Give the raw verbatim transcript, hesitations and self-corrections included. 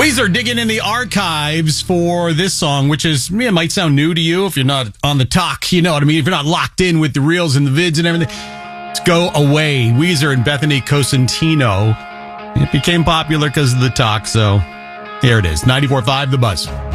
Weezer digging in the archives for this song, which is, yeah, it might sound new to you if you're not on the talk, you know what I mean? If you're not locked in with the reels and the vids and everything. Let's Go Away. Weezer and Bethany Cosentino. It became popular because of the talk, so here it is. ninety-four point five The Buzz.